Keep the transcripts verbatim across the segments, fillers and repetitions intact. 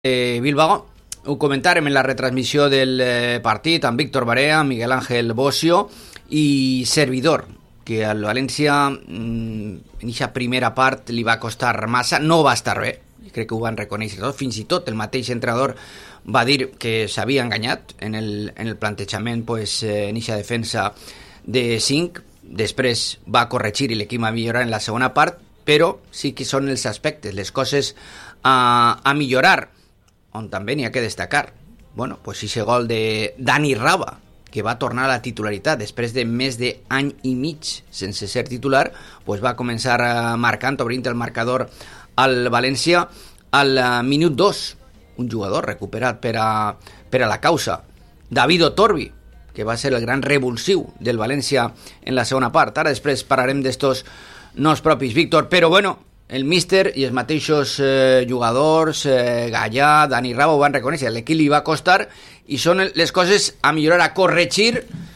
Eh, Bilbao, ho comentarem en la retransmissió del eh, partit amb Víctor Barea, Miguel Ángel Bosio i servidor, que al València mm, en aquesta primera part li va costar massa, no va estar bé, crec que ho van reconèixer tot, fins i tot el mateix entrenador va dir que s'havia enganyat en el, en el plantejament pues, eh, en aquesta defensa de cinc, després va corregir i l'equip va millorar en la segona part, però sí que són els aspectes, les coses a, a millorar, on també n'hi ha que destacar. Bueno, pues ese gol de Dani Raba, que va tornar a la titularitat després de més d'any i mig sense ser titular, pues va començar marcant, obrint el marcador al València al minut dos. Un jugador recuperat per a, per a la causa. David Otorbi, que va ser el gran revulsiu del València en la segona part. Ara després parlarem d'estos nos propis, Víctor, però bueno, el míster i els mateixos eh, jugadors, eh, Gallà, Dani Raba, ho van reconèixer. L'equip li va costar i són les coses a millorar, a corregir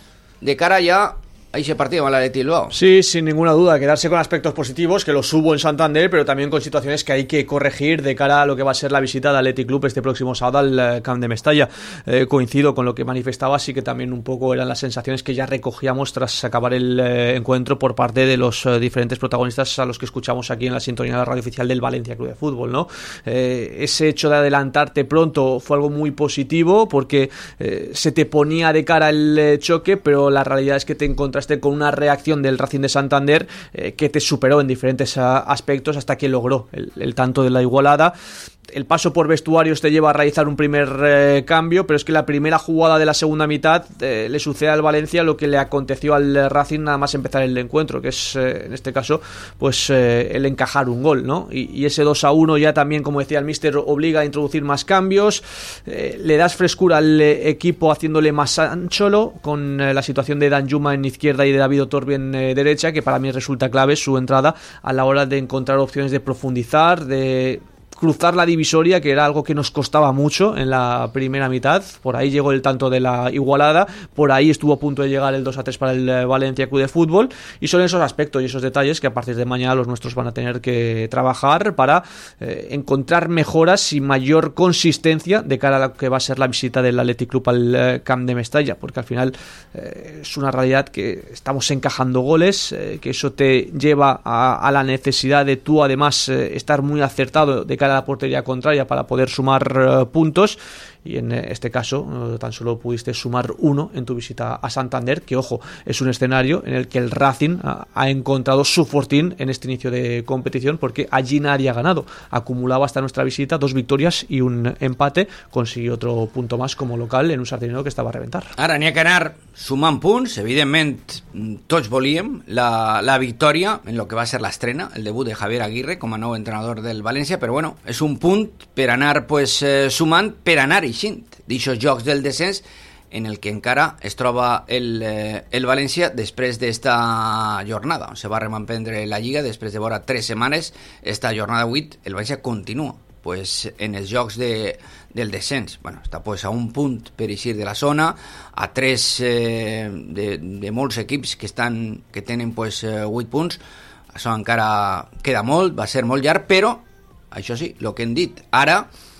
de cara ja a ese partido con el Athletic Bilbao. Sí, sin ninguna duda, quedarse con aspectos positivos, que los hubo en Santander, pero también con situaciones que hay que corregir de cara a lo que va a ser la visita del Athletic Club este próximo sábado al Camp de Mestalla. Eh, coincido con lo que manifestaba, así que también un poco eran las sensaciones que ya recogíamos tras acabar el eh, encuentro por parte de los eh, diferentes protagonistas a los que escuchamos aquí en la sintonía de la radio oficial del Valencia Club de Fútbol, ¿no? Eh, ese hecho de adelantarte pronto fue algo muy positivo porque eh, se te ponía de cara el eh, choque, pero la realidad es que te encontraste con una reacción del Racing de Santander eh, que te superó en diferentes a, aspectos hasta que logró el, el tanto de la igualada. El paso por vestuarios te lleva a realizar un primer eh, cambio, pero es que la primera jugada de la segunda mitad eh, le sucede al Valencia lo que le aconteció al Racing nada más empezar el encuentro, que es eh, en este caso pues eh, el encajar un gol, ¿no? Y, y ese dos a uno ya también, como decía el míster, obliga a introducir más cambios, eh, le das frescura al eh, equipo haciéndole más ancho con eh, la situación de Danjuma en izquierda y de David Otorbi en eh, derecha, que para mí resulta clave su entrada a la hora de encontrar opciones de profundizar, de cruzar la divisoria, que era algo que nos costaba mucho en la primera mitad. Por ahí llegó el tanto de la igualada, por ahí estuvo a punto de llegar el dos a tres para el Valencia Club de Fútbol, y son esos aspectos y esos detalles que a partir de mañana los nuestros van a tener que trabajar para eh, encontrar mejoras y mayor consistencia de cara a lo que va a ser la visita del Athletic Club al eh, Camp de Mestalla, porque al final eh, es una realidad que estamos encajando goles, eh, que eso te lleva a, a la necesidad de tú además eh, estar muy acertado de cara a la portería contraria para poder sumar uh, puntos, y en este caso uh, tan solo pudiste sumar uno en tu visita a Santander, que ojo, es un escenario en el que el Racing uh, ha encontrado su fortín en este inicio de competición, porque allí nadie ha ganado, acumulaba hasta nuestra visita dos victorias y un empate, consiguió otro punto más como local en un Sardinero que estava a reventar. Ara n'hi ha que anar sumant punts, evidentment tots volíem la, la victòria en lo que va ser l'estrena, el debut de Javier Aguirre com a nou entrenador del València, però bueno, és un punt per anar pues, eh, sumant, per anar eixint d'aixòs jocs del descens en el que encara es troba el, eh, el València després d'esta jornada, on se va reemprendre la Lliga després de vora tres setmanes. Esta jornada vuit, el València continua pues, en els jocs de, del descens. Bueno, està pues, a un punt per eixir de la zona, a tres eh, de, de molts equips que, estan, que tenen pues, vuit punts. Això encara queda molt, va ser molt llarg, però això sí, el que hem dit, ara,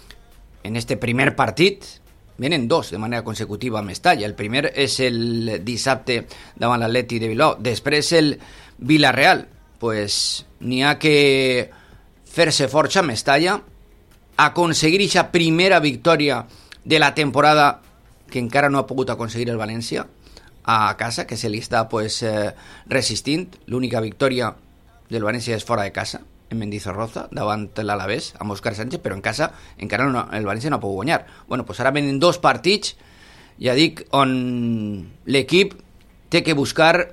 en este primer partit, venen dos de manera consecutiva a Mestalla. El primer és el dissabte davant l'Atlètic de Bilbao. Després el Villarreal. Pues n'hi ha que fer-se força a Mestalla, aconseguir aquesta primera victòria de la temporada que encara no ha pogut aconseguir el València a casa, que se li està pues, eh, resistint. L'única victòria del València és fora de casa, en Mendizorroza, davant l'Alavés, amb Òscar Sánchez, però en casa encara no, el València no ha pogut guanyar. Bueno, pues ara venen dos partits, ja dic, on l'equip té que buscar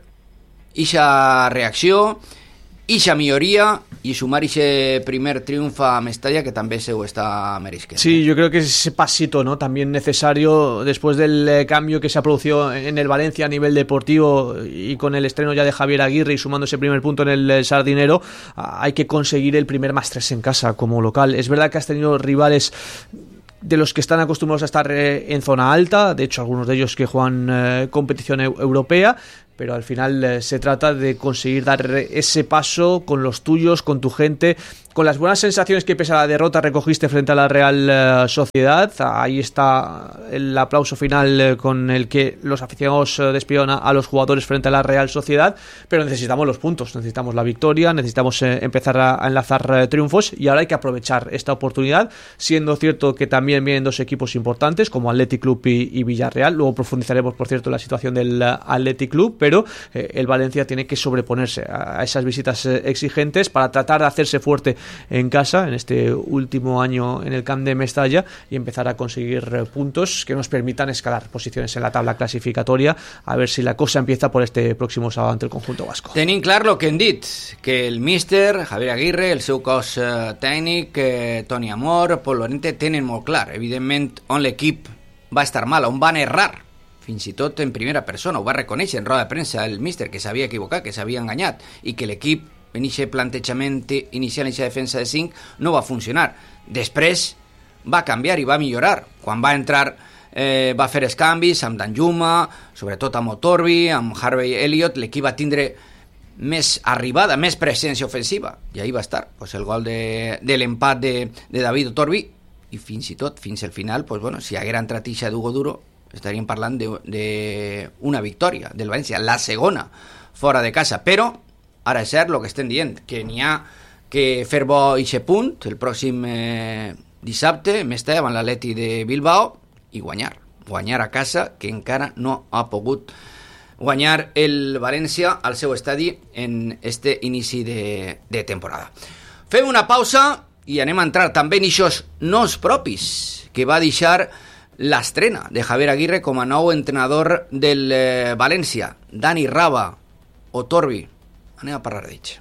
ixa reacció, ixa milloria y sumar ese primer triunfo a Mestalla, que también se lo está merisquendo. Sí, yo creo que es ese pasito, ¿no? También necesario después del eh, cambio que se ha producido en el Valencia a nivel deportivo y con el estreno ya de Javier Aguirre y sumando ese primer punto en el, el Sardinero, hay que conseguir el primer más tres en casa como local. Es verdad que has tenido rivales de los que están acostumbrados a estar eh, en zona alta, de hecho algunos de ellos que juegan eh, competición eu- europea, pero al final eh, se trata de conseguir dar ese paso con los tuyos, con tu gente, con las buenas sensaciones que pese a la derrota recogiste frente a la Real eh, Sociedad. Ahí está el aplauso final eh, con el que los aficionados eh, despidieron a, a los jugadores frente a la Real Sociedad, pero necesitamos los puntos, necesitamos la victoria, necesitamos eh, empezar a, a enlazar eh, triunfos, y ahora hay que aprovechar esta oportunidad, siendo cierto que también vienen dos equipos importantes como Athletic Club y, y Villarreal. Luego profundizaremos, por cierto, en la situación del uh, Athletic Club, pero eh, el Valencia tiene que sobreponerse a, a esas visitas eh, exigentes para tratar de hacerse fuerte en casa en este último año en el Camp de Mestalla y empezar a conseguir eh, puntos que nos permitan escalar posiciones en la tabla clasificatoria, a ver si la cosa empieza por este próximo sábado ante el conjunto vasco. Tenim clar lo que hem dit, que el míster Javier Aguirre, el seu cos eh, tècnic, eh, Toni Amor, Pol Lorente, tenen molt clar, evidentment, on l'equip va estar mal, on van errar, fins i tot en primera persona, ho va reconèixer en roda de premsa el míster, que s'havia equivocat, que s'havia enganyat, i que l'equip en aquest plantejament inicial, en aquesta defensa de cinc, no va funcionar. Després va canviar i va millorar. Quan va entrar eh, va fer els canvis amb Danjuma, sobretot amb Otorbi, amb Harvey Elliott, l'equip va tindre més arribada, més presència ofensiva, i ahí va estar pues, el gol de, de l'empat de, de David Otorbi, i fins i tot, fins al final, pues, bueno, si haguera entrat ixa d'Hugo Duro, estaríem parlant d'una victòria del València, la segona fora de casa, però ara és cert el que estem dient, que n'hi ha que fer bo ixe punt el pròxim eh, dissabte, més tard, amb l'Atleti de Bilbao, i guanyar, guanyar a casa, que encara no ha pogut guanyar el València al seu estadi en este inici de, de temporada. Fem una pausa i anem a entrar també en ixos nos propis que va deixar l'estrena de Javier Aguirre com a nou entrenador del eh, València. Dani Raba, Otorbi, anem a parlar d'ells.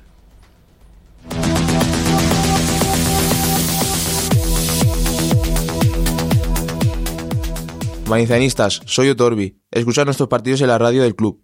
Valencianistas, soy Otorbi. Escuchad nuestros partidos en la radio del club.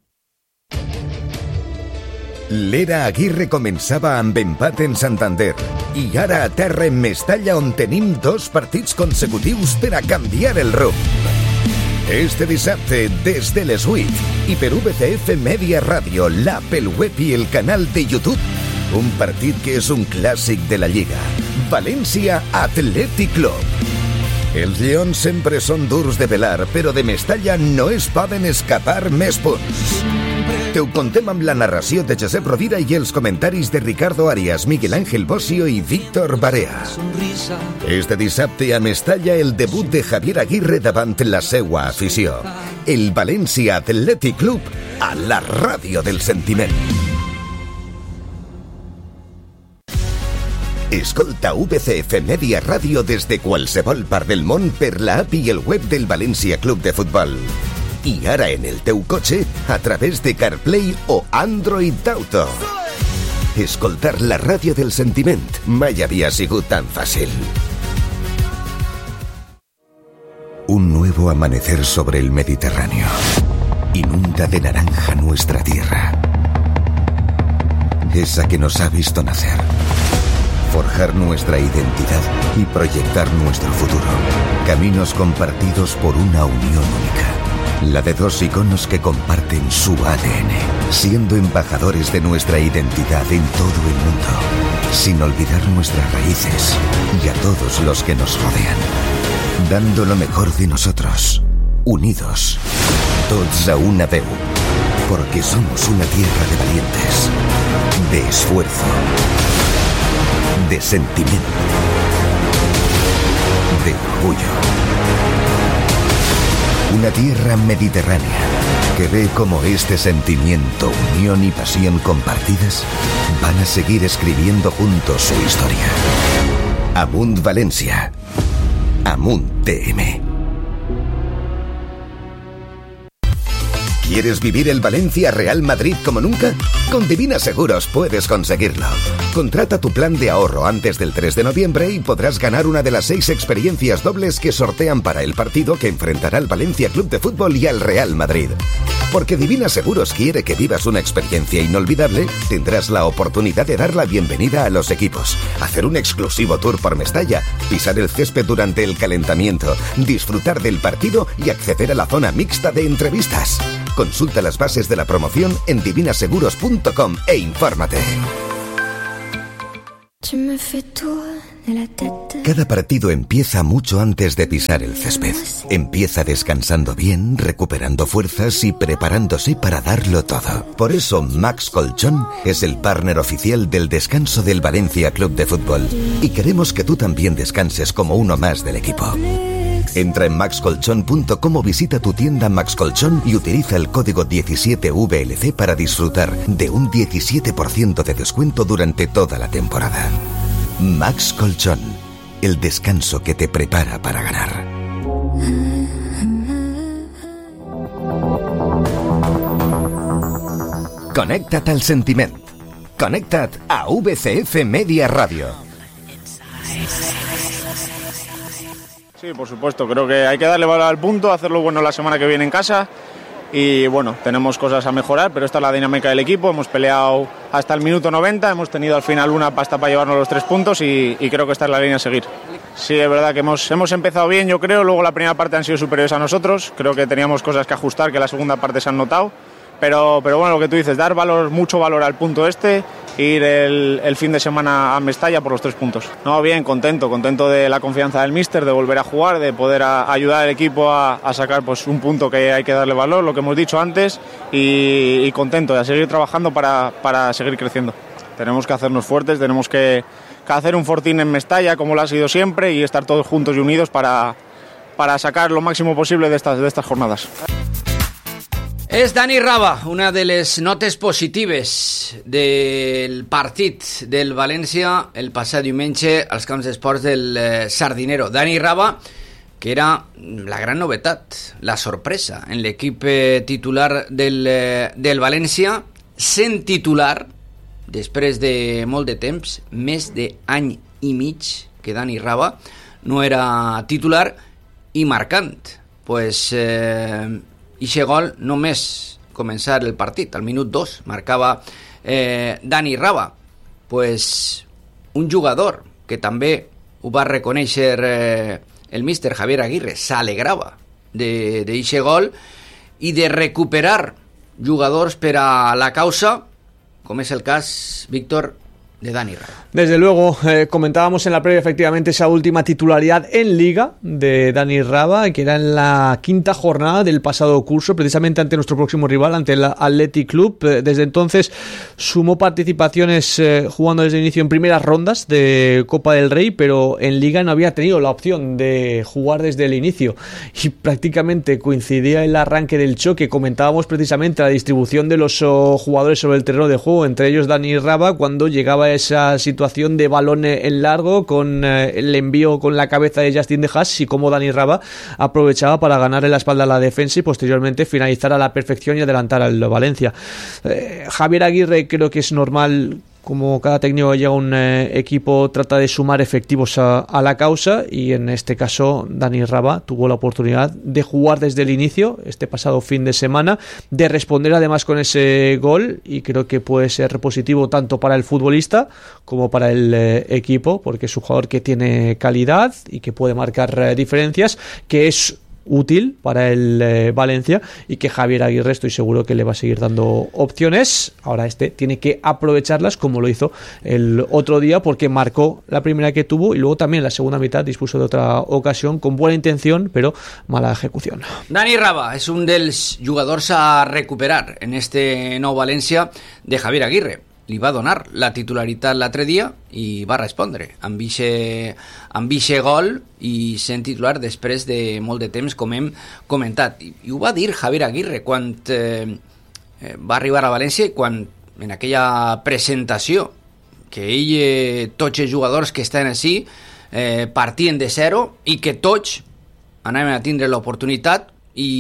L'era Aguirre començava amb empat en Santander i ara a terra en Mestalla, on tenim dos partits consecutius per a canviar el rumb. Este dissabte, des de les vuit, i per U B C F Media Ràdio, l'app, el web i el canal de YouTube, un partit que és un clàssic de la Lliga. València Athletic Club. Els lleons sempre són durs de pelar, però de Mestalla no es poden escapar més punts. Te ho contem amb la narració de Josep Rovira i els comentaris de Ricardo Arias, Miguel Ángel Bosio i Víctor Barea. Este dissabte a Mestalla, el debut de Javier Aguirre davant la seua afició. El València Athletic Club a la ràdio del sentiment. Escolta U B C F Media Ràdio des de qualsevol part del món per la app i el web del València Club de Futbol. I ara en el teu cotxe a través de CarPlay o Android Auto. Escoltar la ràdio del sentiment mai havia sigut tan fàcil. Un nuevo amanecer sobre el Mediterráneo. Inunda de naranja nuestra tierra. Esa que nos ha visto nacer. Forjar nuestra identidad y proyectar nuestro futuro. Caminos compartidos por una unión única. La de dos iconos que comparten su A D N, siendo embajadores de nuestra identidad en todo el mundo, sin olvidar nuestras raíces y a todos los que nos rodean, dando lo mejor de nosotros, unidos, tots a una veu, porque somos una tierra de valientes, de esfuerzo, de sentimiento, de orgullo. Una tierra mediterránea que ve como este sentimiento, unión y pasión compartidas van a seguir escribiendo juntos su historia. Amunt Valencia. Amunt T M. ¿Quieres vivir el Valencia Real Madrid como nunca? Con Divina Seguros puedes conseguirlo. Contrata tu plan de ahorro antes del tres de noviembre y podrás ganar una de las seis experiencias dobles que sortean para el partido que enfrentará al Valencia Club de Fútbol y al Real Madrid. Porque Divina Seguros quiere que vivas una experiencia inolvidable, tendrás la oportunidad de dar la bienvenida a los equipos, hacer un exclusivo tour por Mestalla, pisar el césped durante el calentamiento, disfrutar del partido y acceder a la zona mixta de entrevistas. Consulta las bases de la promoción en divina seguros punto com e infórmate. Cada partido empieza mucho antes de pisar el césped. Empieza descansando bien, recuperando fuerzas y preparándose para darlo todo. Por eso Max Colchón es el partner oficial del descanso del Valencia Club de Fútbol. Y queremos que tú también descanses como uno más del equipo. Entra en max colchón punto com o visita tu tienda Max Colchón y utiliza el código diecisiete V L C para disfrutar de un diecisiete por ciento de descuento durante toda la temporada. Max Colchón, el descanso que te prepara para ganar. Connecta't al sentiment. Connecta't a V C F Media Radio. Sí, por supuesto, creo que hay que darle valor al punto, hacerlo bueno la semana que viene en casa y bueno, tenemos cosas a mejorar, pero esta es la dinámica del equipo, hemos peleado hasta el minuto noventa, hemos tenido al final una pasta para llevarnos los tres puntos y, y creo que esta es la línea a seguir. Sí, es verdad que hemos, hemos empezado bien, yo creo, luego la primera parte han sido superiores a nosotros, creo que teníamos cosas que ajustar, que la segunda parte se han notado, pero, pero bueno, lo que tú dices, dar valor, mucho valor al punto este, ir el, el fin de semana a Mestalla por los tres puntos. No, bien, contento, contento de la confianza del míster, de volver a jugar, de poder a, ayudar al equipo a, a sacar pues un punto que hay que darle valor, lo que hemos dicho antes, y, y contento de seguir trabajando para, para seguir creciendo. Tenemos que hacernos fuertes, tenemos que, que hacer un fortín en Mestalla, como lo ha sido siempre, y estar todos juntos y unidos para, para sacar lo máximo posible de estas, de estas jornadas. És Dani Raba, una de les notes positives del partit del València el passat diumenge als camps d'esports del eh, Sardinero. Dani Raba, que era la gran novetat, la sorpresa en l'equip eh, titular del, eh, del València, sent titular, després de molt de temps, més d'any i mig que Dani Raba no era titular, i marcant. Pues... Eh, Ixe gol només començar el partit, al minut dos marcava eh, Dani Raba, pues un jugador que també ho va reconèixer eh, el míster Javier Aguirre, s'alegrava d'eixe gol i de recuperar jugadors per a la causa, com és el cas, Víctor, de Dani Raba. Desde luego, eh, comentábamos en la previa efectivamente esa última titularidad en Liga de Dani Raba, que era en la quinta jornada del pasado curso, precisamente ante nuestro próximo rival, ante el Athletic Club. Eh, desde entonces sumó participaciones eh, jugando desde el inicio en primeras rondas de Copa del Rey, pero en Liga no había tenido la opción de jugar desde el inicio y prácticamente coincidía el arranque del choque. Comentábamos precisamente la distribución de los oh, jugadores sobre el terreno de juego, entre ellos Dani Raba, cuando llegaba esa situación de balón en largo con eh, el envío con la cabeza de Justin De Haas y cómo Dani Raba aprovechaba para ganar en la espalda a la defensa y posteriormente finalizar a la perfección y adelantar al Valencia. eh, Javier Aguirre, creo que es normal, como cada técnico llega a un eh, equipo, trata de sumar efectivos a, a la causa, y en este caso Dani Raba tuvo la oportunidad de jugar desde el inicio este pasado fin de semana, de responder además con ese gol, y creo que puede ser positivo tanto para el futbolista como para el eh, equipo, porque es un jugador que tiene calidad y que puede marcar eh, diferencias, que es útil para el eh, Valencia, y que Javier Aguirre estoy seguro que le va a seguir dando opciones. Ahora este tiene que aprovecharlas como lo hizo el otro día, porque marcó la primera que tuvo y luego también la segunda mitad dispuso de otra ocasión con buena intención però mala ejecución. Dani Raba és un dels jugadors a recuperar en este nou València de Javier Aguirre. Li va donar la titularitat l'altre dia i va respondre amb ixe, amb ixe gol i sent titular després de molt de temps, com hem comentat. I, i ho va dir Javier Aguirre quan eh, va arribar a València, quan en aquella presentació que ell, eh, tots els jugadors que estan així eh, partien de zero i que tots anaven a tindre l'oportunitat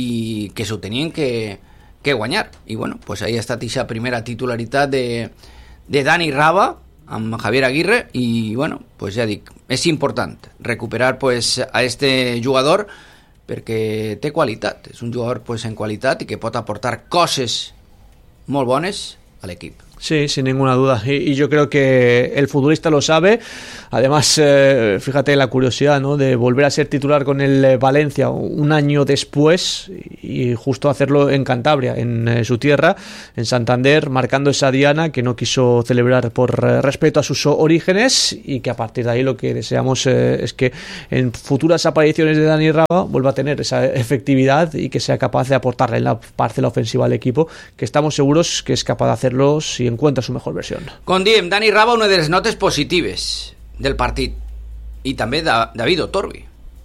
i que s'ho tenien que, que guanyar. I bueno, pues ahí ha estat aquesta primera titularitat de de Dani Raba amb Javier Aguirre, i bueno, pues ja dic, és important recuperar pues a este jugador perquè té qualitat, és un jugador pues en qualitat i que pot aportar coses molt bones a l'equip. Sí, sin ninguna duda. Y, y yo creo que el futbolista lo sabe. Además, eh, fíjate la curiosidad, ¿no?, de volver a ser titular con el Valencia un año después y justo hacerlo en Cantabria, en eh, su tierra, en Santander, marcando esa diana que no quiso celebrar por eh, respeto a sus orígenes, y que a partir de ahí lo que deseamos eh, es que en futuras apariciones de Dani Raba vuelva a tener esa efectividad y que sea capaz de aportarle en la parcela ofensiva al equipo, que estamos seguros que es capaz de hacerlo si encuentra su mejor versión. Com diem, Dani Raba, una de les notes positives del partit, i també de David Otorbi,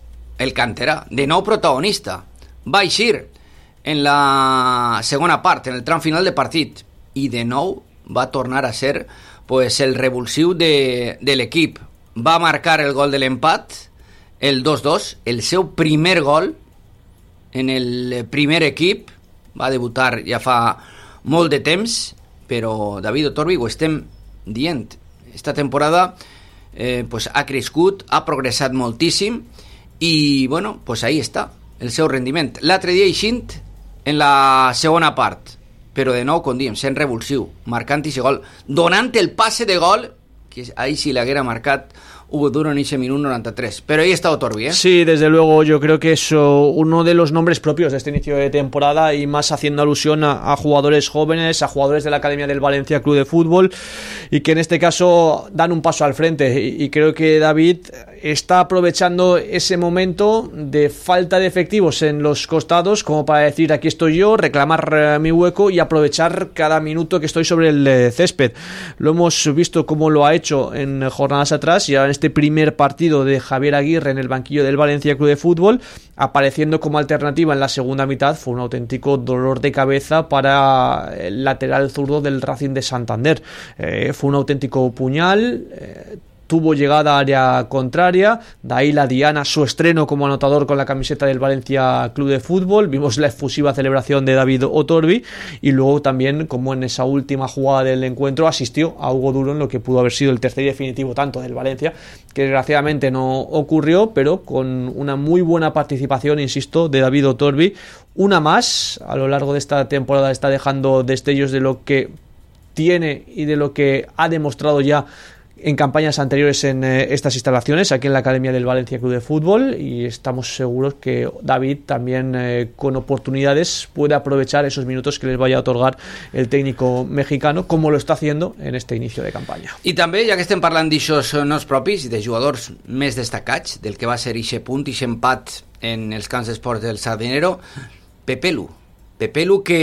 el canterà, de nou protagonista, va eixir en la segona part, en el tram final de partit, i de nou va tornar a ser pues, el revulsiu de, de l'equip. Va marcar el gol de l'empat, el dos dos, el seu primer gol en el primer equip, va debutar ja fa molt de temps, però David Otorbi, ho estem dient, esta temporada eh, pues ha crescut, ha progressat moltíssim i, bueno, pues ahí està el seu rendiment. L'altre dia eixint en la segona part, però de nou, com diem, sent revulsiu, marcant i gol, donant el passe de gol, que ahí sí l'haguera marcat Hugo Duro en ese minuto noventa y tres. Pero ahí está Otorbi, ¿eh? Sí, desde luego, yo creo que es uno de los nombres propios de este inicio de temporada, y más haciendo alusión a, a jugadores jóvenes, a jugadores de la Academia del Valencia Club de Fútbol, y que en este caso dan un paso al frente. Y, y creo que David está aprovechando ese momento de falta de efectivos en los costados como para decir: aquí estoy yo, reclamar eh, mi hueco y aprovechar cada minuto que estoy sobre el eh, césped. Lo hemos visto cómo lo ha hecho en jornadas atrás, y ahora en este primer partido de Javier Aguirre en el banquillo del Valencia Club de Fútbol, apareciendo como alternativa en la segunda mitad. Fue un auténtico dolor de cabeza para el lateral zurdo del Racing de Santander. Eh, fue un auténtico puñal. eh, Tuvo llegada a área contraria, de ahí la diana, su estreno como anotador con la camiseta del Valencia Club de Fútbol. Vimos la efusiva celebración de David Otorbi, y luego también como en esa última jugada del encuentro asistió a Hugo Duro en lo que pudo haber sido el tercer y definitivo tanto del Valencia, que desgraciadamente no ocurrió, pero con una muy buena participación, insisto, de David Otorbi. Una más a lo largo de esta temporada, está dejando destellos de lo que tiene y de lo que ha demostrado ya en campañas anteriores en eh, estas instalaciones, aquí en la Academia del Valencia Club de Fútbol, y estamos seguros que David también eh, con oportunidades puede aprovechar esos minutos que les vaya a otorgar el técnico mexicano, como lo está haciendo en este inicio de campaña. I també, ja que estem parlant d'aixòs nos propis, de jugadors més destacats, del que va ser ixe punt, ixe empat en els camps d'esports del Sardinero, Pepelu. Pepelu que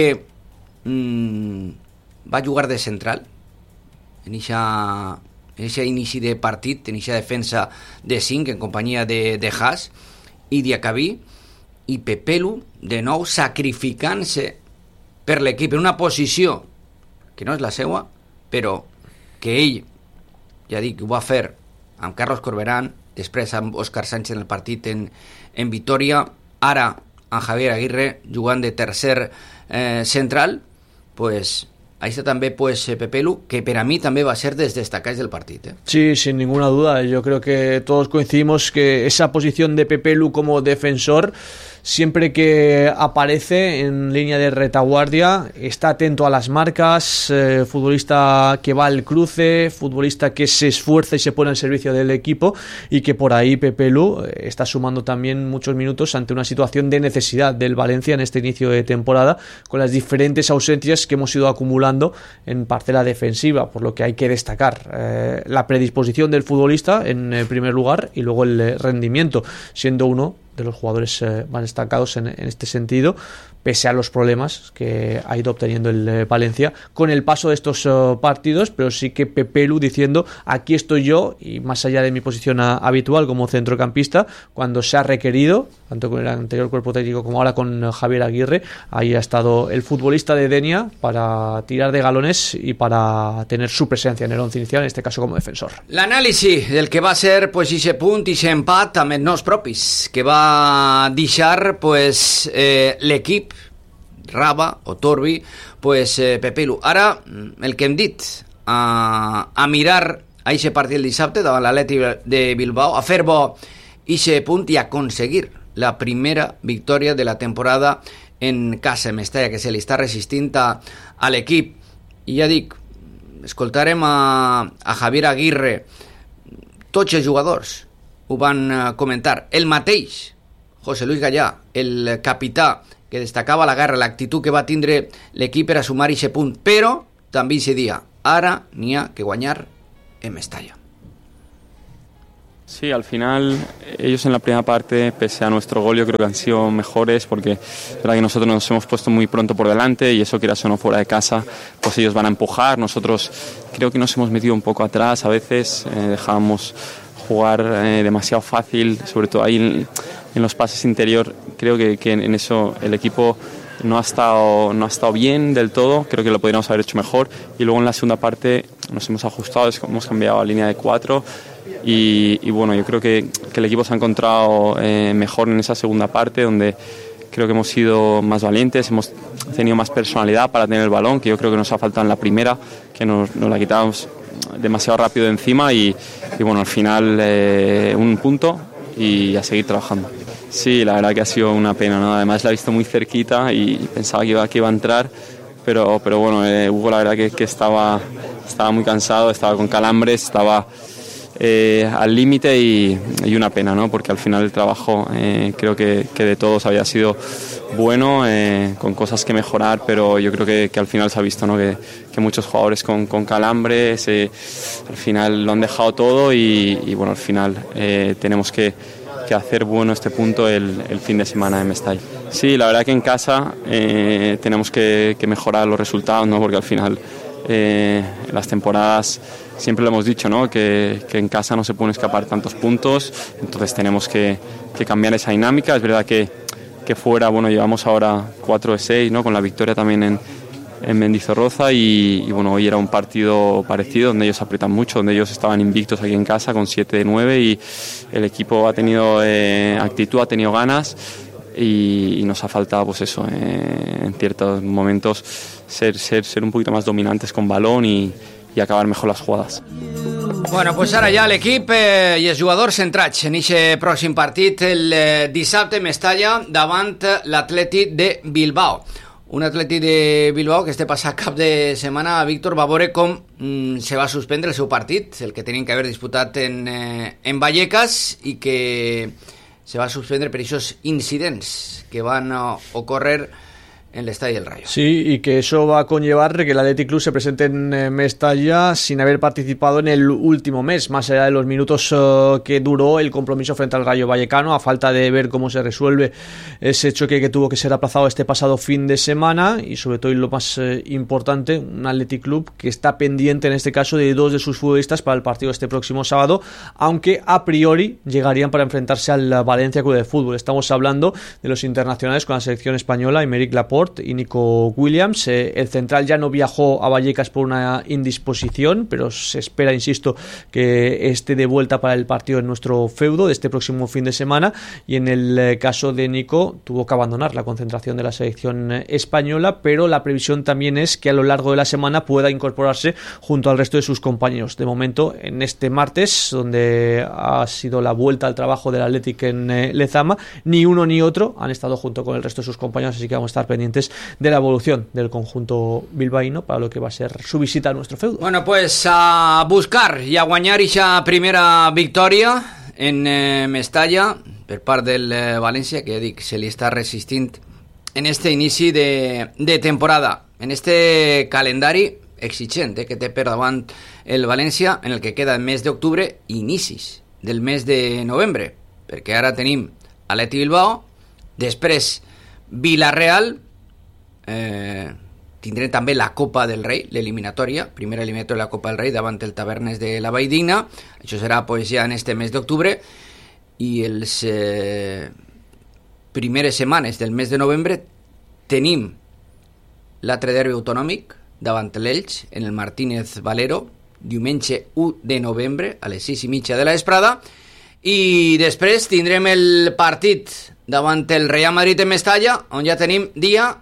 mmm, va jugar de central en ixa... en aquest inici de partit, en aquesta defensa de cinc en companyia de, de Haas i Diacabí, i Pepelu de nou sacrificant-se per l'equip en una posició que no és la seva, però que ell, ja dic, ho va fer amb Carlos Corberán, després amb Òscar Sánchez en el partit en, en Vitoria, ara amb Javier Aguirre jugant de tercer eh, central, pues ahí está también pues Pepelu, que para mí también va a ser desde destacáis del partido, ¿eh? Sí, sin ninguna duda. Yo creo que todos coincidimos que esa posición de Pepelu como defensor, siempre que aparece en línea de retaguardia, está atento a las marcas, eh, futbolista que va al cruce, futbolista que se esfuerza y se pone al servicio del equipo, y que por ahí Pepelu está sumando también muchos minutos ante una situación de necesidad del Valencia en este inicio de temporada, con las diferentes ausencias que hemos ido acumulando en parcela defensiva, por lo que hay que destacar eh, la predisposición del futbolista en eh, primer lugar, y luego el eh, rendimiento, siendo uno de los jugadores eh, más destacados en, en este sentido, pese a los problemas que ha ido obteniendo el eh, Valencia con el paso de estos eh, partidos. Pero sí que Pepelu diciendo: aquí estoy yo, y más allá de mi posición a, habitual como centrocampista, cuando se ha requerido, tanto con el anterior cuerpo técnico como ahora con eh, Javier Aguirre, ahí ha estado el futbolista de Denia para tirar de galones y para tener su presencia en el once inicial, en este caso como defensor. L'anàlisi del que va ser pues ixe punt, ixe empat amb els nos propis, que va deixar pues eh, l'equip Raba, Otorbi, pues eh, Pepelu. Ara, el que hem dit, a, a mirar a ixe partit el dissabte davant l'Atleti de Bilbao, a fer bo ixe punt i aconseguir la primera victòria de la temporada en casa Mestalla, que se li està resistint a, a l'equip. I ja dic, escoltarem a, a Javier Aguirre. Tots els jugadors ho van comentar. El mateix José Luis Gallà, el capità, que destacava la guerra, l'actitud que va tindre l'equip per a sumar aquest punt, però també se dia, ara n'hi ha que guanyar en Mestalla. Sí, al final ellos en la primera parte, pese a nuestro gol, yo creo que han sido mejores porque es verdad que nosotros nos hemos puesto muy pronto por delante y eso, quieras o no, fuera de casa, pues ellos van a empujar. Nosotros creo que nos hemos metido un poco atrás a veces, eh, dejábamos jugar eh, demasiado fácil, sobre todo ahí en, en los pases interior. Creo que, que en eso el equipo no ha estado no ha estado bien del todo, creo que lo podríamos haber hecho mejor, y luego en la segunda parte nos hemos ajustado, hemos cambiado a línea de cuatro y, y bueno, yo creo que, que el equipo se ha encontrado eh, mejor en esa segunda parte, donde creo que hemos sido más valientes, hemos tenido más personalidad para tener el balón, que yo creo que nos ha faltado en la primera, que nos, nos la quitábamos demasiado rápido de encima y, y bueno, al final eh, un punto y a seguir trabajando. Sí, la verdad que ha sido una pena, ¿no? Además la he visto muy cerquita y pensaba que iba, que iba a entrar, pero, pero bueno, eh, Hugo la verdad que, que estaba, estaba muy cansado, estaba con calambres, estaba eh, al límite y, y una pena, ¿no? Porque al final el trabajo eh, creo que, que de todos había sido bueno, eh, con cosas que mejorar, pero yo creo que, que al final se ha visto, ¿no? que, que muchos jugadores con, con calambres eh, al final lo han dejado todo y, y bueno, al final eh, tenemos que que hacer bueno este punto el, el fin de semana en Mestalla. Sí, la verdad que en casa eh, tenemos que, que mejorar los resultados, ¿no? Porque al final eh, las temporadas siempre lo hemos dicho, ¿no? que, que en casa no se pueden escapar tantos puntos, entonces tenemos que, que cambiar esa dinámica. Es verdad que, que fuera, bueno, llevamos ahora cuatro de seis, ¿no? Con la victoria también en, en Mendizorroza y, y bueno, hoy era un partido parecido donde ellos aprietan mucho, donde ellos estaban invictos aquí en casa con siete de nueve y el equipo ha tenido eh, actitud, ha tenido ganas y, y nos ha faltado pues eso, eh, en ciertos momentos ser, ser, ser un poquito más dominantes con balón y, y acabar mejor las jugadas. Bueno, pues ara ja l'equip eh, i els jugadors centrats en aquest pròxim partit el eh, dissabte Mestalla davant l'Atlètic de Bilbao. Un Atlètic de Bilbao que este passat cap de setmana, Víctor, va veure com mm, se va suspendre el seu partit, el que tenien que haver disputat en, eh, en Vallecas, i que se va suspendre per aquests incidents que van uh, ocórrer en el Estadio del Rayo. Sí, y que eso va a conllevar que el Athletic Club se presente en eh, Mestalla sin haber participado en el último mes, más allá de los minutos uh, que duró el compromiso frente al Rayo Vallecano, a falta de ver cómo se resuelve ese choque que tuvo que ser aplazado este pasado fin de semana, y sobre todo y lo más eh, importante, un Athletic Club que está pendiente en este caso de dos de sus futbolistas para el partido este próximo sábado, aunque a priori llegarían para enfrentarse al Valencia Club de Fútbol. Estamos hablando de los internacionales con la selección española, Aymeric Laporte y Nico Williams. Eh, el central ya no viajó a Vallecas por una indisposición, pero se espera, insisto, que esté de vuelta para el partido en nuestro feudo de este próximo fin de semana, y en el eh, caso de Nico tuvo que abandonar la concentración de la selección eh, española, pero la previsión también es que a lo largo de la semana pueda incorporarse junto al resto de sus compañeros. De momento, en este martes, donde ha sido la vuelta al trabajo del Athletic en eh, Lezama, ni uno ni otro han estado junto con el resto de sus compañeros, así que vamos a estar pendientes de la evolución del conjunto bilbaíno para lo que va a ser su visita a nuestro feudo. Bueno, pues a buscar i a guanyar esa primera victòria en eh, Mestalla per part del eh, València, que ja dic, se li està resistint en este inici de, de temporada, en este calendari exigent eh, que té per davant el València, en el que queda el mes d'octubre i inicis del mes de novembre, perquè ara tenim Atleti Bilbao, després Villarreal, eh, tindrem també la Copa del Rei, l'eliminatòria, primera eliminatòria de la Copa del Rei davant el Tavernes de la Valldigna. Això serà pues, ja en este mes d'octubre, i els eh, primeres setmanes del mes de novembre tenim l'altre derbi autonòmic davant l'Elx en el Martínez Valero, diumenge u de novembre a les sis i mitja de la vesprada, i després tindrem el partit davant el Real Madrid en Mestalla, on ja tenim dia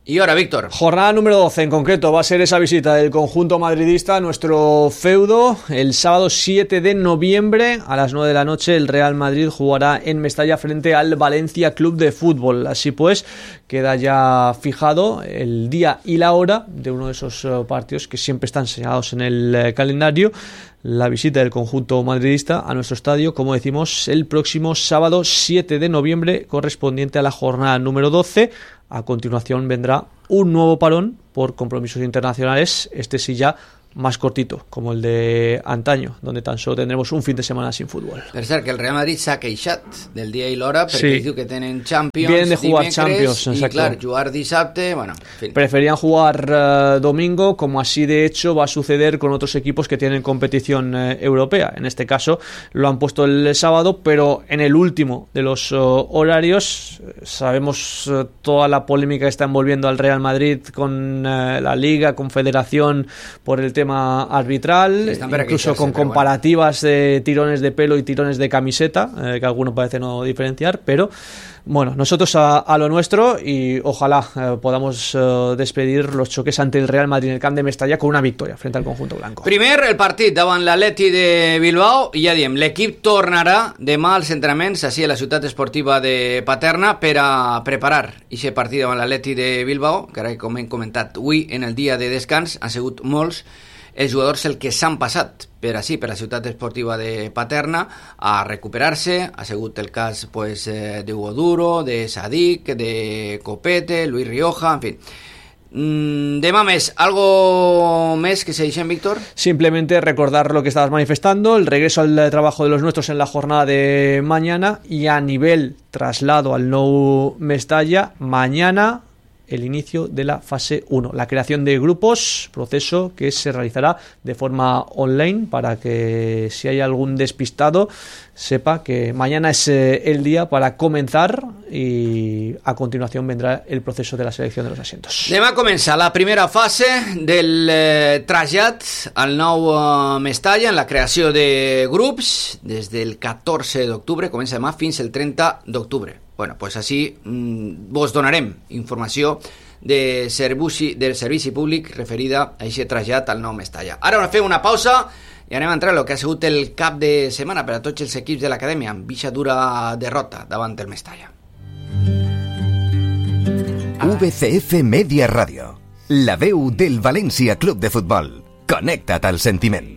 Y ahora, Víctor. Jornada número doce en concreto va a ser esa visita del conjunto madridista a nuestro feudo. El sábado siete de noviembre a las nueve de la noche el Real Madrid jugará en Mestalla frente al Valencia Club de Fútbol. Así pues, queda ya fijado el día y la hora de uno de esos partidos que siempre están señalados en el calendario. La visita del conjunto madridista a nuestro estadio, como decimos, el próximo sábado siete de noviembre, correspondiente a la jornada número doce. A continuación vendrá un nuevo parón por compromisos internacionales, este sí ya más cortito, como el de antaño, donde tan solo tendremos un fin de semana sin fútbol. Per cert, que el Real Madrid s'ha queixat del dia i l'hora perquè sí. diu que tenen Champions Vienen de jugar dimecres Champions, y exacto. claro, jugar dissabte, bueno, en fin. Preferían jugar uh, domingo, como así de hecho va a suceder con otros equipos que tienen competición uh, europea. En este caso lo han puesto el sábado, pero en el último de los uh, horarios. Sabemos uh, toda la polémica que está envolviendo al Real Madrid con uh, la Liga, con Federación por el tema arbitral, incluso con comparativas bueno. de tirones de pelo y tirones de camiseta, eh, que algunos parece no diferenciar, pero bueno, nosotros a, a lo nuestro y ojalá eh, podamos eh, despedir los choques ante el Real Madrid en el Camp de Mestalla con una victoria frente al conjunto blanco. Primer, el partit davant l'Atleti de Bilbao, i ja diem, l'equip tornarà demà als entrenaments així a la ciutat esportiva de Paterna per a preparar aquest partit davant l'Atleti de Bilbao, que ara com hem comentat avui en el dia de descans han sigut molts els jugadors el que s'han passat per així, per la ciutat esportiva de Paterna a recuperar-se. Ha sigut el cas pues, eh, de Hugo Duro, de Sadik, de Copete, Luis Rioja, en fin. Mm, demà més, ¿algo més que se dice, Víctor? Simplemente recordar lo que estabas manifestando, el regreso al trabajo de los nuestros en la jornada de mañana y a nivel traslado al Nou Mestalla, mañana el inicio de la fase uno, la creación de grupos, proceso que se realizará de forma online para que si hay algún despistado sepa que mañana es eh, el día para comenzar y a continuación vendrá el proceso de la selección de los asientos. Demà comença la primera fase del eh, trasllat al nou eh, Mestalla en la creació de grups des del catorze d'octubre, comença demà fins el trenta d'octubre. Bueno, pues així mmm, vos donarem informació de servici, del servici públic referida a aquest trasllat al nou Mestalla. Ara fem una pausa i anem a entrar en el que ha sigut el cap de setmana per a tots els equips de l'acadèmia, amb eixa dura derrota davant el Mestalla. V C F Media Radio, la veu del València Club de Futbol. Connecta't al sentiment.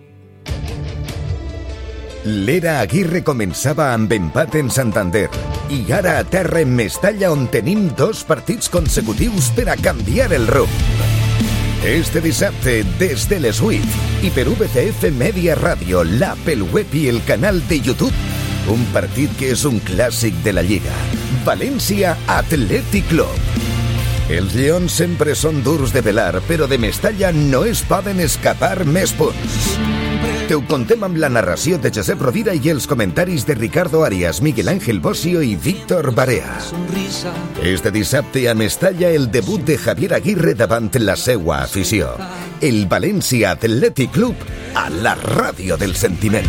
L'era Aguirre començava amb empat en Santander i ara a terra en Mestalla, on tenim dos partits consecutius per a canviar el rumb. Este dissabte, des de les vuit i per V C F Media Radio, l'Apple Web i el canal de YouTube, un partit que és un clàssic de la Lliga. València Athletic Club. Els lleons sempre són durs de pelar, però de Mestalla no es poden escapar més punts. Te ho contem amb la narració de Josep Rovira i els comentaris de Ricardo Arias, Miguel Ángel Bosio i Víctor Barea. Este dissabte a Mestalla el debut de Javier Aguirre davant la seua afició. El València Athletic Club a la ràdio del sentiment.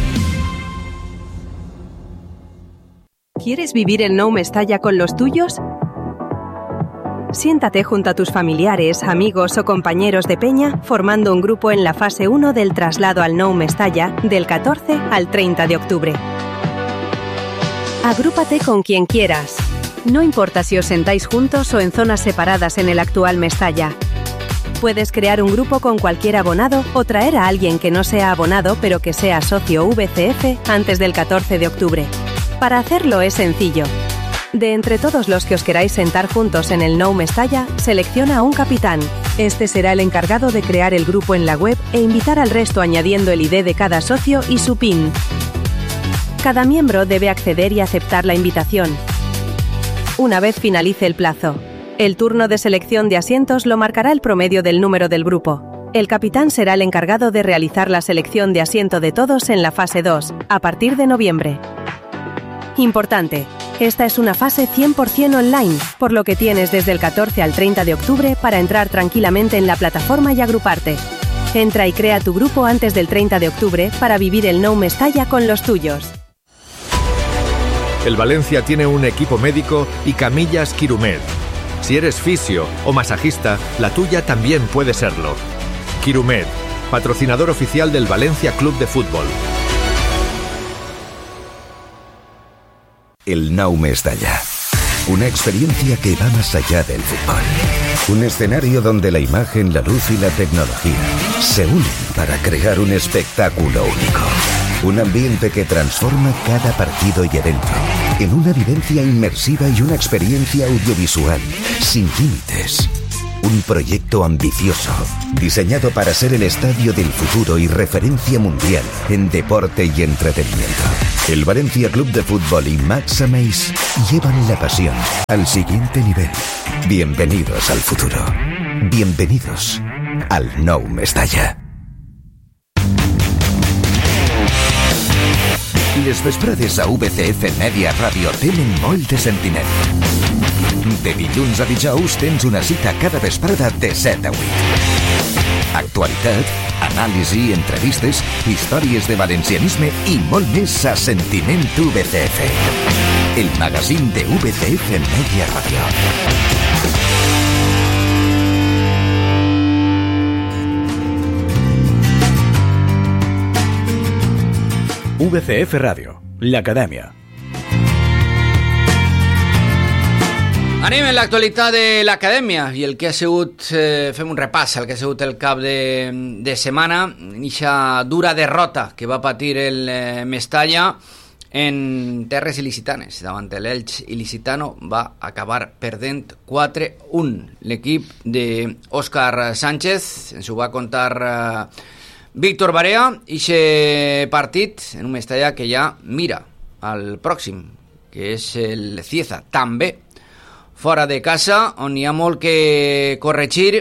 ¿Quieres vivir el Nou Mestalla con los tuyos? Siéntate junto a tus familiares, amigos o compañeros de peña formando un grupo en la fase uno del traslado al Nou Mestalla del catorce al treinta de octubre. Agrúpate con quien quieras. No importa si os sentáis juntos o en zonas separadas en el actual Mestalla. Puedes crear un grupo con cualquier abonado o traer a alguien que no sea abonado pero que sea socio V C F antes del catorce de octubre. Para hacerlo es sencillo. De entre todos los que os queráis sentar juntos en el Nou Mestalla, selecciona a un capitán. Este será el encargado de crear el grupo en la web e invitar al resto añadiendo el I D de cada socio y su PIN. Cada miembro debe acceder y aceptar la invitación. Una vez finalice el plazo, el turno de selección de asientos lo marcará el promedio del número del grupo. El capitán será el encargado de realizar la selección de asiento de todos en la fase dos, a partir de noviembre. Importante. Esta es una fase cien por ciento online, por lo que tienes desde el catorce al treinta de octubre para entrar tranquilamente en la plataforma y agruparte. Entra y crea tu grupo antes del treinta de octubre para vivir el Nou Mestalla con los tuyos. El Valencia tiene un equipo médico y camillas Quirumed. Si eres fisio o masajista, la tuya también puede serlo. Quirumed, patrocinador oficial del Valencia Club de Fútbol. El Nou Mestalla. Una experiencia que va más allá del fútbol. Un escenario donde la imagen, la luz y la tecnología se unen para crear un espectáculo único. Un ambiente que transforma cada partido y evento en una vivencia inmersiva y una experiencia audiovisual sin límites. Un proyecto ambicioso, diseñado para ser el estadio del futuro y referencia mundial en deporte y entretenimiento. El Valencia Club de Fútbol y Max Ameis llevan la pasión al siguiente nivel. Bienvenidos al futuro. Bienvenidos al Nou Mestalla. Les vesprades a V C F Media Ràdio tenen molt de sentiment. De dilluns a dijous tens una cita cada vesprada de set a vuit. Actualitat, anàlisi, entrevistes, històries de valencianisme i molt més a Sentiment V C F. El magazín de V C F Media Ràdio. V C F Ràdio, l'Acadèmia. Anem en l'actualitat de l'Acadèmia i el que ha sigut, eh, fem un repàs, el que ha sigut el cap de, de setmana, eixa dura derrota que va patir el eh, Mestalla en terres il·licitanes. Davant l'Elx il·licitano va acabar perdent quatre a un. L'equip d'Òscar Sánchez ens ho va contar eh, Víctor Barea, ixe partit en un Mestalla que ja mira al pròxim, que és el Cieza, també fora de casa, on hi ha molt que corregir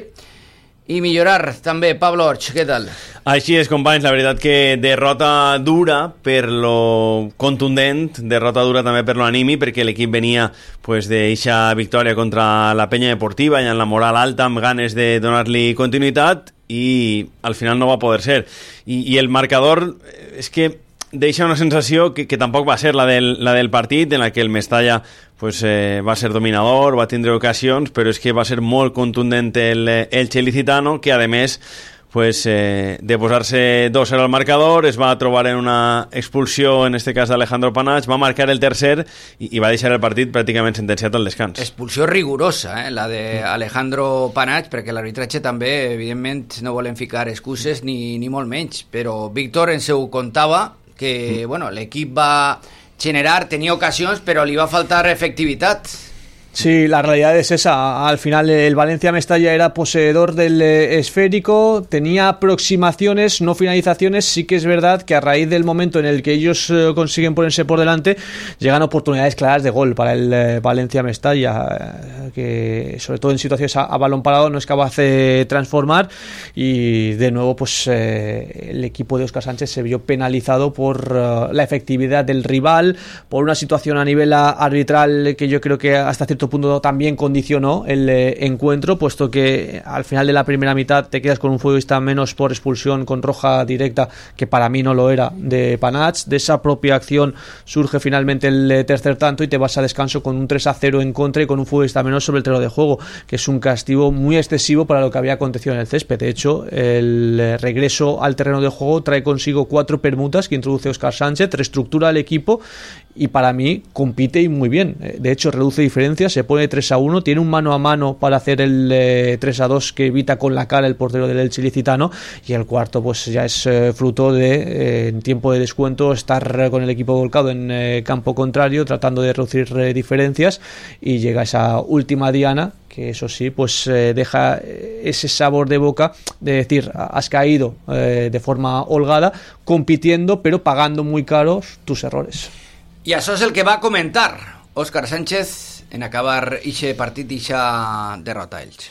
i millorar també. Pablo Orch, què tal? Així és, companys, la veritat que derrota dura per lo contundent, derrota dura també per lo animi, perquè l'equip venia pues, d'eixa victòria contra la Penya Deportiva, i amb la moral alta, amb ganes de donar-li continuïtat, i al final no va poder ser. I, i el marcador és que deixa una sensació que, que tampoc va ser la del, la del partit, en la que el Mestalla pues, eh, va ser dominador, va tindre ocasions, però és que va ser molt contundent el Elche il·licitano, que a més pues, eh, de posar-se dos a cero al marcador es va trobar en una expulsió, en este cas d'Alejandro Panach, va marcar el tercer i, i va deixar el partit pràcticament sentenciat al descans. Expulsió rigorosa, eh, la d'Alejandro Panach, perquè l'arbitratge també, evidentment, no volen ficar excuses ni, ni molt menys, però Víctor ens ho contava, que mm. bueno, l'equip va generar, tenía ocasiones, pero le iba a faltar efectividad. Sí, la realidad es esa. Al final el Valencia Mestalla era poseedor del eh, esférico, tenía aproximaciones, no finalizaciones. Sí que es verdad que a raíz del momento en el que ellos eh, consiguen ponerse por delante, llegan oportunidades claras de gol para el eh, Valencia Mestalla, eh, que sobre todo en situaciones a, a balón parado no es capaz de transformar, y de nuevo pues eh, el equipo de Óscar Sánchez se vio penalizado por uh, la efectividad del rival, por una situación a nivel arbitral que yo creo que hasta cierto punto también condicionó el eh, encuentro, puesto que al final de la primera mitad te quedas con un futbolista menos por expulsión con roja directa, que para mí no lo era, de Panach. De esa propia acción surge finalmente el eh, tercer tanto y te vas a descanso con un tres a cero en contra y con un futbolista menos sobre el terreno de juego, que es un castigo muy excesivo para lo que había acontecido en el césped. De hecho, el eh, regreso al terreno de juego trae consigo cuatro permutas que introduce Óscar Sánchez, reestructura el equipo y para mí compite y muy bien. De hecho, reduce diferencias, se pone tres a uno, tiene un mano a mano para hacer el eh, tres a dos que evita con la cara el portero del Elche ilicitano, y el cuarto pues ya es eh, fruto de eh, en tiempo de descuento estar con el equipo volcado en eh, campo contrario, tratando de reducir eh, diferencias, y llega esa última diana que eso sí, pues eh, deja ese sabor de boca de decir, has caído eh, de forma holgada, compitiendo pero pagando muy caros tus errores. Y eso es el que va a comentar Óscar Sánchez en acabar ese partido y esa derrota Elche.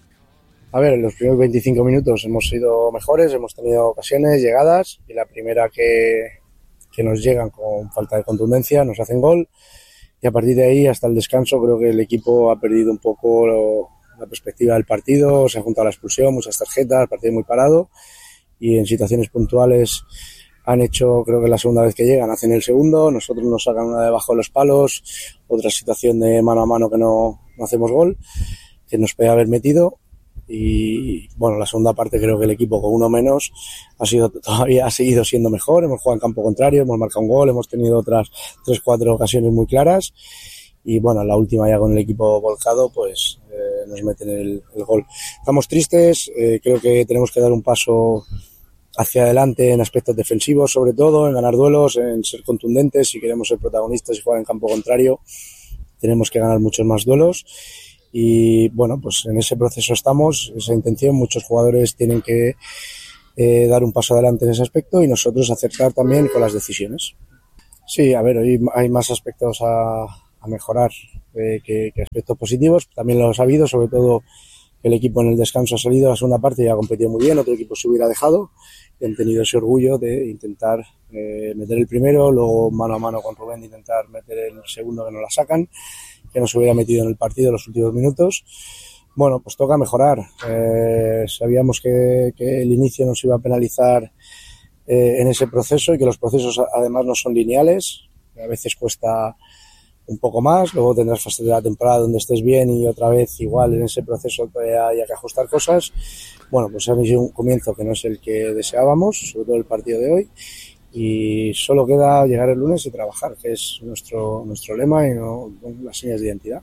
A ver, en los primeros veinticinco minutos hemos sido mejores, hemos tenido ocasiones, llegadas, y la primera que, que nos llegan con falta de contundencia, nos hacen gol, y a partir de ahí hasta el descanso creo que el equipo ha perdido un poco lo, la perspectiva del partido, se ha juntado la expulsión, muchas tarjetas, el partido muy parado, y en situaciones puntuales han hecho, creo que la segunda vez que llegan, hacen el segundo, nosotros nos sacan una debajo de los palos, otra situación de mano a mano que no, no hacemos gol, que nos podía haber metido. Y bueno, la segunda parte creo que el equipo con uno menos ha sido todavía ha seguido siendo mejor. Hemos jugado en campo contrario, hemos marcado un gol, hemos tenido otras tres, cuatro ocasiones muy claras. Y bueno, la última ya con el equipo volcado, pues eh, nos meten el, el gol. Estamos tristes, eh, creo que tenemos que dar un paso hacia adelante en aspectos defensivos, sobre todo, en ganar duelos, en ser contundentes. Si queremos ser protagonistas y jugar en campo contrario, tenemos que ganar muchos más duelos. Y bueno, pues en ese proceso estamos, esa intención. Muchos jugadores tienen que eh, dar un paso adelante en ese aspecto y nosotros acertar también con las decisiones. Sí, a ver, hoy hay más aspectos a, a mejorar eh, que, que aspectos positivos. También los ha habido, sobre todo el equipo en el descanso ha salido a la segunda parte y ha competido muy bien, otro equipo se hubiera dejado. Y han tenido ese orgullo de intentar eh, meter el primero, luego mano a mano con Rubén de intentar meter el segundo que no la sacan, que no se hubiera metido en el partido en los últimos minutos. Bueno, pues toca mejorar. Eh, sabíamos que, que el inicio nos iba a penalizar eh, en ese proceso y que los procesos además no son lineales. A veces cuesta un poco más, luego tendrás fases de la temporada donde estés bien y otra vez igual en ese proceso haya que ajustar cosas. Bueno, pues ha sido un comienzo que no es el que deseábamos, sobre todo el partido de hoy. Y solo queda llegar el lunes y trabajar, que es nuestro nuestro lema y no las señas de identidad.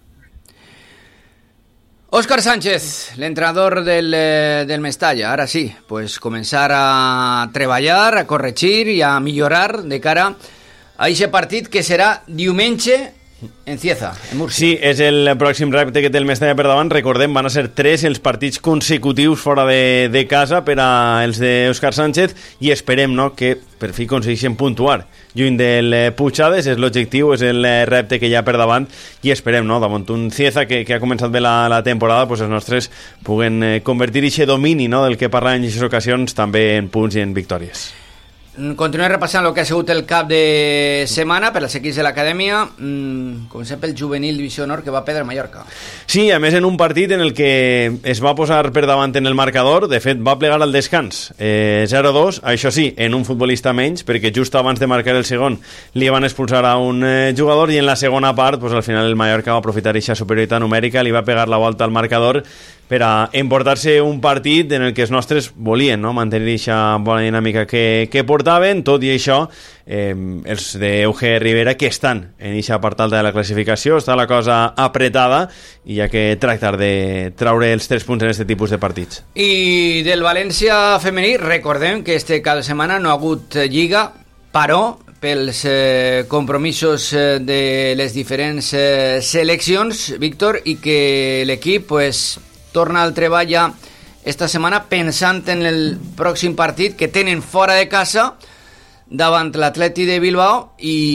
Óscar Sánchez, l'entrenador del, del Mestalla, ara sí, pues començar a treballar, a corregir i a millorar de cara a aquest partit que serà diumenge en Cieza, en Múrcia. Sí, és el pròxim repte que té el Mestalla per davant. Recordem, van a ser tres els partits consecutius fora de, de casa per a els d'Òscar Sánchez i esperem, no, que per fi aconsegueixen puntuar lluny del Puigades. És l'objectiu, és el repte que hi ha per davant i esperem, no, davant un Cieza que, que ha començat bé la, la temporada, pues els nostres puguen eh, convertir aquest domini, no, del que parlàvem en aquestes ocasions també en punts i en victòries. Continuem repassant el que ha sigut el cap de setmana per als equips de l'acadèmia. Mm, comencem pel juvenil divisió nord que va perdre a Mallorca. Sí, a més en un partit en el que es va posar per davant en el marcador. De fet va plegar al descans eh, zero dos, això sí, en un futbolista menys, perquè just abans de marcar el segon li van expulsar a un eh, jugador i en la segona part pues, al final el Mallorca va aprofitar aquesta superioritat numèrica, li va pegar la volta al marcador per a emportar-se un partit en el que els nostres volien, no, mantenir aquesta bona dinàmica que, que portaven. Tot i això, eh, els d'Euge Rivera, que estan en aquesta part alta de la classificació, està la cosa apretada i hi ha que tractar de traure els tres punts en aquest tipus de partits. I del València femení, recordem que este cap de setmana no ha hagut lliga, però pels eh, compromisos eh, de les diferents eh, seleccions, Víctor, i que l'equip pues, torna al treball ja esta setmana pensant en el pròxim partit que tenen fora de casa davant l'Atleti de Bilbao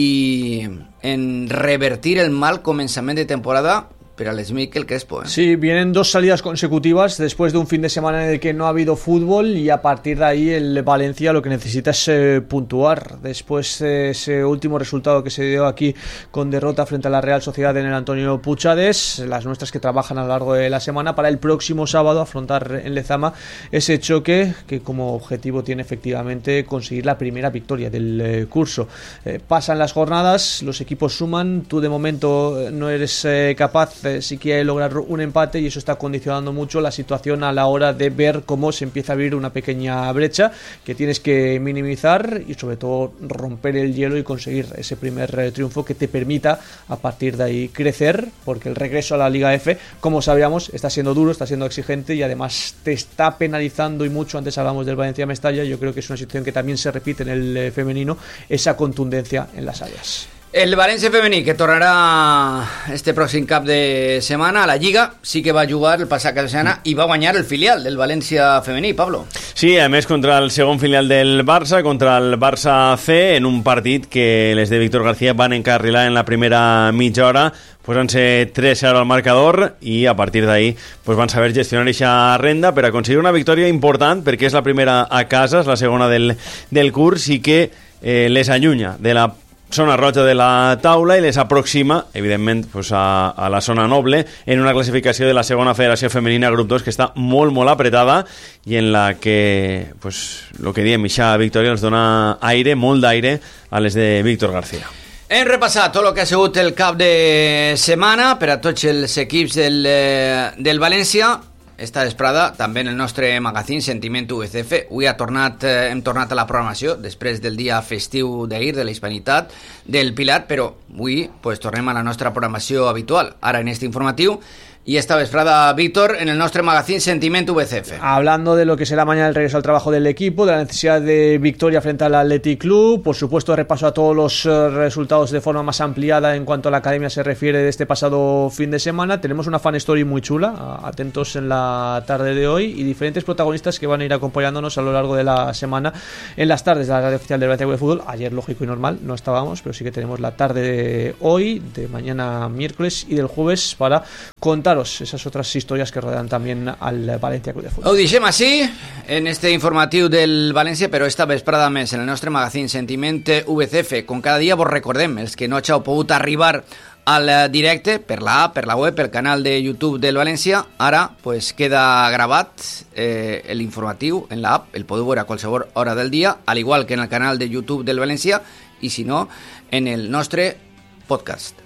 i en revertir el mal començament de temporada pero al Mikel Crespo, ¿eh? Sí, vienen dos salidas consecutivas después de un fin de semana en el que no ha habido fútbol y a partir de ahí el Valencia lo que necesita es eh, puntuar. Después de ese último resultado que se dio aquí con derrota frente a la Real Sociedad en el Antonio Puigades, las nuestras que trabajan a lo largo de la semana para el próximo sábado afrontar en Lezama ese choque que como objetivo tiene efectivamente conseguir la primera victoria del eh, curso. Eh, pasan las jornadas, los equipos suman, tú de momento no eres eh, capaz sí que hay que lograr un empate y eso está condicionando mucho la situación a la hora de ver cómo se empieza a abrir una pequeña brecha que tienes que minimizar y sobre todo romper el hielo y conseguir ese primer eh, triunfo que te permita a partir de ahí crecer, porque el regreso a la Liga F, como sabíamos, está siendo duro, está siendo exigente y además te está penalizando y mucho. Antes hablamos del Valencia Mestalla, yo creo que es una situación que también se repite en el eh, femenino, esa contundencia en las áreas. El València femení, que tornarà este pròxim cap de setmana a la Lliga, sí que va jugar el passat cap de setmana i va guanyar el filial del València femení, Pablo. Sí, a més contra el segon filial del Barça, contra el Barça C, en un partit que les de Víctor García van encarrilar en la primera mitja hora, posant-se tres a zero al marcador i a partir d'ahí pues, van saber gestionar aquesta renda per aconseguir una victòria important, perquè és la primera a casa, és la segona del, del curs i que eh, les allunya de la zona roja de la taula i les aproxima, evidentment, pues a, a la zona noble en una classificació de la segona federació femenina grup dos que està molt, molt apretada i en la que, pues, lo que diem, ixa victòria ens dona aire, molt d'aire a les de Víctor García. Hem repassat tot el que ha sigut el cap de setmana per a tots els equips del, del València. Esta vesprada també en el nostre magazín Sentiment U V C F. Avui ha tornat, eh, hem tornat a la programació després del dia festiu d'ahir de la Hispanitat del Pilar, però avui pues, tornem a la nostra programació habitual, ara en este informatiu. Y esta vesprada, Víctor, en el nuestro magazine Sentiment U V C F. Hablando de lo que será mañana el regreso al trabajo del equipo, de la necesidad de victoria frente al Athletic Club, por supuesto repaso a todos los uh, resultados de forma más ampliada en cuanto a la academia se refiere de este pasado fin de semana. Tenemos una fan story muy chula, atentos en la tarde de hoy, y diferentes protagonistas que van a ir acompañándonos a lo largo de la semana en las tardes de la radio oficial del Valencia Club de Fútbol. Ayer, lógico y normal, no estábamos, pero sí que tenemos la tarde de hoy, de mañana miércoles y del jueves para contar esas otras historias que rodean también al Valencia Club de Fútbol. Ho deixem així en este informatiu del València, però esta vesprada més en el nostre magazín Sentiment U V C F. Com cada dia vos recordem, els que no hàgiu pogut arribar al directe per la app, per la web, pel canal de YouTube del València, ara pues queda gravat eh, l'informatiu en la app, el podeu veure a qualsevol hora del dia, al igual que en el canal de YouTube del València, i si no, en el nostre podcast.